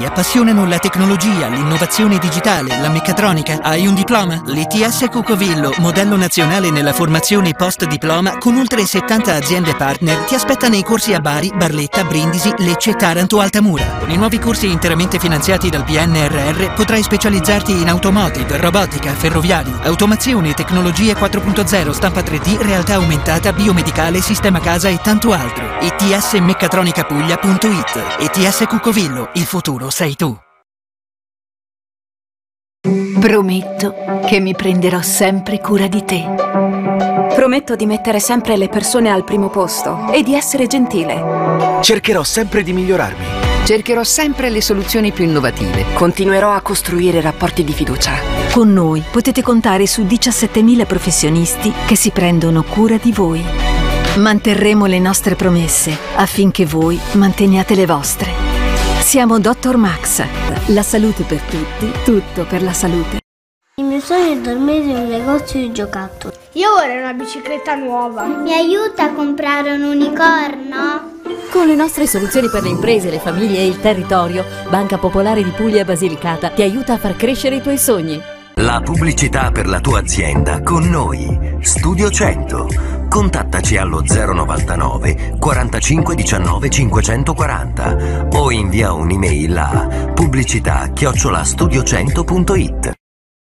Ti appassionano la tecnologia, l'innovazione digitale, la meccatronica? Hai un diploma? L'ITS Cucovillo, modello nazionale nella formazione post-diploma con oltre 70 aziende partner, ti aspetta nei corsi a Bari, Barletta, Brindisi, Lecce, Taranto, Altamura. Con i nuovi corsi interamente finanziati dal PNRR potrai specializzarti in automotive, robotica, ferroviari, automazione, tecnologie 4.0, stampa 3D, realtà aumentata, biomedicale, sistema casa e tanto altro. itsmeccatronicapuglia.it. ITS Cucovillo, il futuro sei tu. Prometto che mi prenderò sempre cura di te. Prometto di mettere sempre le persone al primo posto e di essere gentile. Cercherò sempre di migliorarmi. Cercherò sempre le soluzioni più innovative. Continuerò a costruire rapporti di fiducia. Con noi potete contare su 17.000 professionisti che si prendono cura di voi. Manterremo le nostre promesse affinché voi manteniate le vostre. Siamo Dr. Max. La salute per tutti, tutto per la salute. Il mio sogno è dormire in un negozio di giocattoli. Io vorrei una bicicletta nuova. Mi aiuta a comprare un unicorno? Con le nostre soluzioni per le imprese, le famiglie e il territorio, Banca Popolare di Puglia e Basilicata ti aiuta a far crescere i tuoi sogni. La pubblicità per la tua azienda con noi. Studio 100. Contattaci allo 099 45 19 540 o invia un'email a pubblicità@studio100.it.